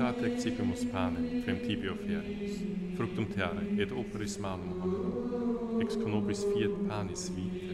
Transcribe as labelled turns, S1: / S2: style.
S1: Voluntate excipimus panem, quem tibi oferimus, fructum terrae et operis manum hominum, ex conobis fiat panis vitae.